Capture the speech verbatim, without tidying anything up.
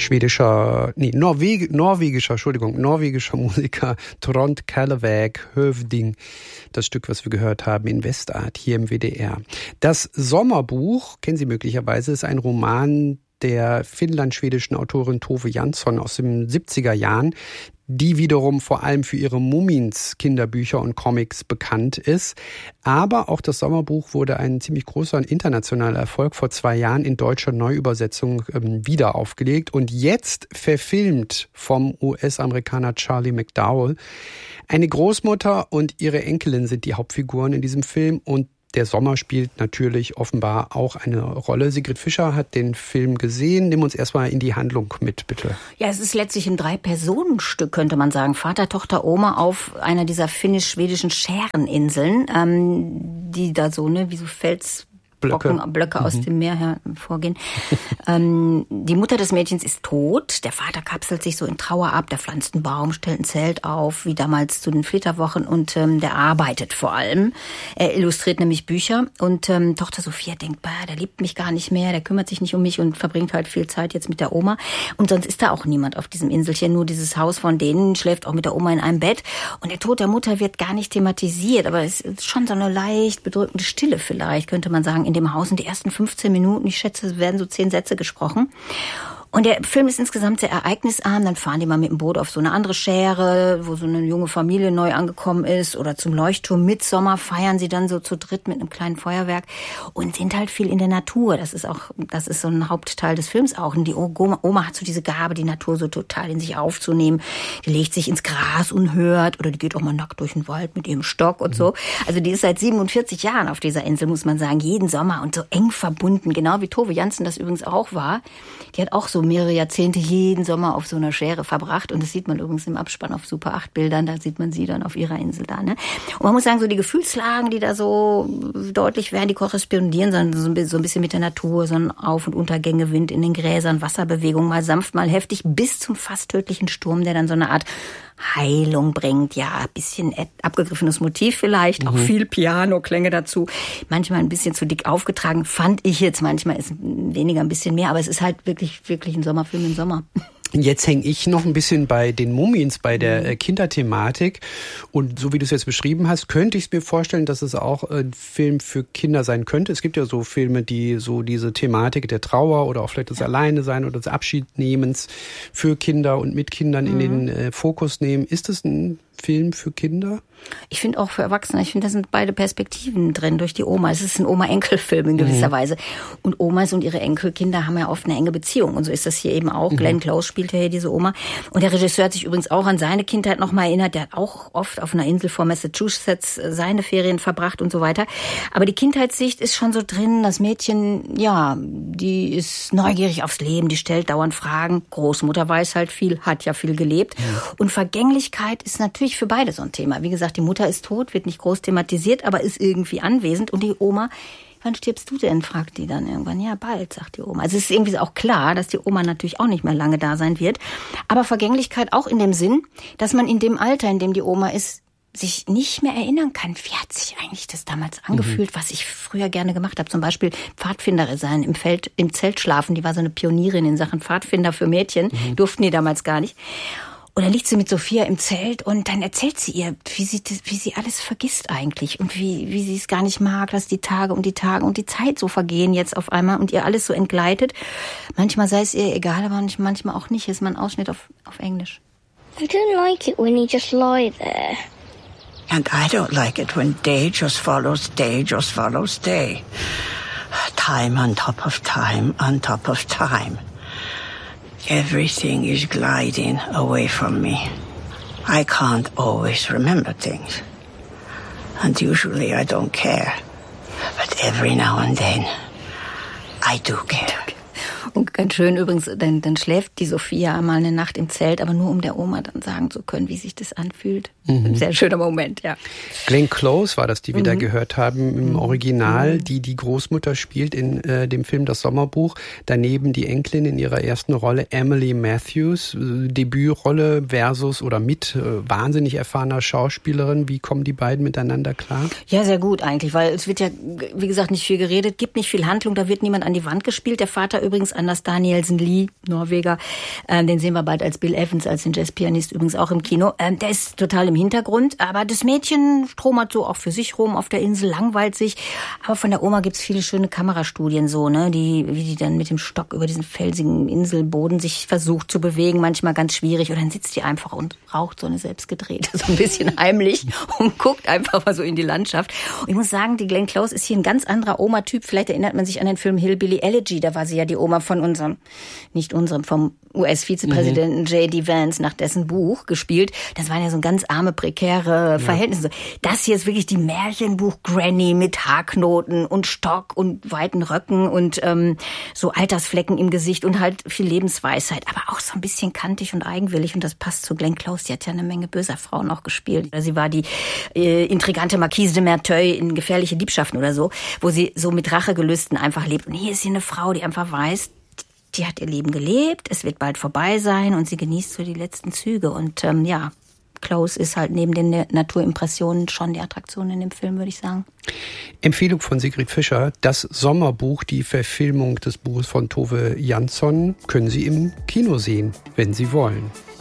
schwedischer, nee, Norweg, norwegischer, Entschuldigung, norwegischer Musiker Trond Kalleväg Hövding. Das Stück, was wir gehört haben in Westart hier im W D R. Das Sommerbuch, kennen Sie möglicherweise, ist ein Roman der finnland-schwedischen Autorin Tove Jansson aus den siebziger Jahren, die wiederum vor allem für ihre Mummins Kinderbücher und Comics bekannt ist. Aber auch das Sommerbuch wurde ein ziemlich großer internationaler Erfolg vor zwei Jahren in deutscher Neuübersetzung ähm, wieder aufgelegt und jetzt verfilmt vom U S-Amerikaner Charlie McDowell. Eine Großmutter und ihre Enkelin sind die Hauptfiguren in diesem Film und der Sommer spielt natürlich offenbar auch eine Rolle. Sigrid Fischer hat den Film gesehen. Nimm uns erstmal in die Handlung mit, bitte. Ja, es ist letztlich ein Drei-Personen-Stück, könnte man sagen. Vater, Tochter, Oma auf einer dieser finnisch-schwedischen Schäreninseln, ähm, die da so, ne, wie so Fels... Blöcke, Blöcke aus mhm. dem Meer hervorgehen. ähm, die Mutter des Mädchens ist tot. Der Vater kapselt sich so in Trauer ab. Der pflanzt einen Baum, stellt ein Zelt auf, wie damals zu den Flitterwochen. Und ähm, der arbeitet vor allem. Er illustriert nämlich Bücher. Und ähm, Tochter Sophia denkt, bah, der liebt mich gar nicht mehr. Der kümmert sich nicht um mich und verbringt halt viel Zeit jetzt mit der Oma. Und sonst ist da auch niemand auf diesem Inselchen. Nur dieses Haus von denen, schläft auch mit der Oma in einem Bett. Und der Tod der Mutter wird gar nicht thematisiert. Aber es ist schon so eine leicht bedrückende Stille vielleicht, könnte man sagen, in dem Haus. Und die ersten fünfzehn Minuten, ich schätze, es werden so zehn Sätze gesprochen. Und der Film ist insgesamt sehr ereignisarm. Dann fahren die mal mit dem Boot auf so eine andere Schäre, wo so eine junge Familie neu angekommen ist. Oder zum Leuchtturm Mitsommer feiern sie dann so zu dritt mit einem kleinen Feuerwerk. Und sind halt viel in der Natur. Das ist auch, das ist so ein Hauptteil des Films auch. Und die Oma, Oma hat so diese Gabe, die Natur so total in sich aufzunehmen. Die legt sich ins Gras und hört. Oder die geht auch mal nackt durch den Wald mit ihrem Stock und so. Also die ist seit siebenundvierzig Jahren auf dieser Insel, muss man sagen. Jeden Sommer und so eng verbunden. Genau wie Tove Jansson das übrigens auch war. Die hat auch so mehrere Jahrzehnte jeden Sommer auf so einer Schäre verbracht. Und das sieht man übrigens im Abspann auf Super acht Bildern. Da sieht man sie dann auf ihrer Insel da. Ne? Und man muss sagen, so die Gefühlslagen, die da so deutlich werden, die korrespondieren so ein bisschen mit der Natur. So ein Auf- und Untergänge, Wind in den Gräsern, Wasserbewegung, mal sanft, mal heftig, bis zum fast tödlichen Sturm, der dann so eine Art Heilung bringt. Ja, ein bisschen abgegriffenes Motiv vielleicht, mhm. auch viel Piano-Klänge dazu. Manchmal ein bisschen zu dick aufgetragen, fand ich jetzt. Manchmal ist weniger ein bisschen mehr, aber es ist halt wirklich, wirklich ein Sommerfilm im Sommer. Jetzt hänge ich noch ein bisschen bei den Mummins, bei der äh, Kinderthematik. Und so wie du es jetzt beschrieben hast, könnte ich es mir vorstellen, dass es auch ein Film für Kinder sein könnte. Es gibt ja so Filme, die so diese Thematik der Trauer oder auch vielleicht das ja. Alleine-Sein oder des Abschiednehmens für Kinder und mit Kindern mhm. in den äh, Fokus nehmen. Ist es ein Film für Kinder? Ich finde auch für Erwachsene, ich finde, da sind beide Perspektiven drin durch die Oma. Es ist ein Oma-Enkel-Film in gewisser mhm. Weise. Und Omas und ihre Enkelkinder haben ja oft eine enge Beziehung. Und so ist das hier eben auch. Mhm. Glenn Close spielt ja hier diese Oma. Und der Regisseur hat sich übrigens auch an seine Kindheit nochmal erinnert. Der hat auch oft auf einer Insel vor Massachusetts seine Ferien verbracht und so weiter. Aber die Kindheitssicht ist schon so drin. Das Mädchen, ja, die ist neugierig aufs Leben. Die stellt dauernd Fragen. Großmutter weiß halt viel, hat ja viel gelebt. Mhm. Und Vergänglichkeit ist natürlich für beide so ein Thema. Wie gesagt, die Mutter ist tot, wird nicht groß thematisiert, aber ist irgendwie anwesend. Und die Oma, wann stirbst du denn, fragt die dann irgendwann. Ja, bald, sagt die Oma. Also es ist irgendwie auch klar, dass die Oma natürlich auch nicht mehr lange da sein wird. Aber Vergänglichkeit auch in dem Sinn, dass man in dem Alter, in dem die Oma ist, sich nicht mehr erinnern kann, wie hat sich eigentlich das damals angefühlt, mhm. was ich früher gerne gemacht habe. Zum Beispiel Pfadfinder sein, im Feld, im Zelt schlafen. Die war so eine Pionierin in Sachen Pfadfinder für Mädchen. Mhm. Durften die damals gar nicht. Und dann liegt sie mit Sophia im Zelt und dann erzählt sie ihr, wie sie, wie sie alles vergisst eigentlich und wie, wie sie es gar nicht mag, dass die Tage und die Tage und die Zeit so vergehen jetzt auf einmal und ihr alles so entgleitet. Manchmal sei es ihr egal, aber manchmal auch nicht. Ist mal ein Ausschnitt auf, auf Englisch. I don't like it when you just lie there. And I don't like it when day just follows day just follows day. Time on top of time on top of time. Everything is gliding away from me. I can't always remember things. And usually I don't care. But every now and then, I do care. Und ganz schön übrigens, dann, dann schläft die Sophia mal eine Nacht im Zelt, aber nur um der Oma dann sagen zu können, wie sich das anfühlt. Mhm. Ein sehr schöner Moment, ja. Glenn Close war das, die wir mhm. da gehört haben im Original, die die Großmutter spielt in äh, dem Film Das Sommerbuch. Daneben die Enkelin in ihrer ersten Rolle, Emily Matthews, äh, Debütrolle versus oder mit äh, wahnsinnig erfahrener Schauspielerin. Wie kommen die beiden miteinander klar? Ja, sehr gut eigentlich, weil es wird ja, wie gesagt, nicht viel geredet, gibt nicht viel Handlung, da wird niemand an die Wand gespielt. Der Vater übrigens anders Danielsen Lee, Norweger. Ähm, den sehen wir bald als Bill Evans, als den Jazzpianist übrigens auch im Kino. Ähm, der ist total im Hintergrund, aber das Mädchen stromert so auch für sich rum auf der Insel, langweilt sich. Aber von der Oma gibt's viele schöne Kamerastudien so, ne, die, wie die dann mit dem Stock über diesen felsigen Inselboden sich versucht zu bewegen, manchmal ganz schwierig. Oder dann sitzt die einfach und raucht so eine selbstgedrehte, so ein bisschen heimlich und guckt einfach mal so in die Landschaft. Und ich muss sagen, die Glenn Close ist hier ein ganz anderer Oma-Typ. Vielleicht erinnert man sich an den Film Hillbilly Elegy, da war sie ja die Oma von unserem, nicht unserem, vom U S-Vizepräsidenten mhm. J D Vance, nach dessen Buch gespielt. Das waren ja so ganz arme, prekäre ja. Verhältnisse. Das hier ist wirklich die Märchenbuch-Granny mit Haarknoten und Stock und weiten Röcken und ähm, so Altersflecken im Gesicht und halt viel Lebensweisheit, aber auch so ein bisschen kantig und eigenwillig. Und das passt zu Glenn Close. Die hat ja eine Menge böser Frauen auch gespielt. Sie war die äh, intrigante Marquise de Merteuil in Gefährliche Liebschaften oder so, wo sie so mit Rachegelüsten einfach lebt. Und hier ist sie eine Frau, die einfach weiß, die hat ihr Leben gelebt, es wird bald vorbei sein und sie genießt so die letzten Züge. Und ähm, ja, Close ist halt neben den Naturimpressionen schon die Attraktion in dem Film, würde ich sagen. Empfehlung von Sigrid Fischer, das Sommerbuch, die Verfilmung des Buches von Tove Jansson, können Sie im Kino sehen, wenn Sie wollen.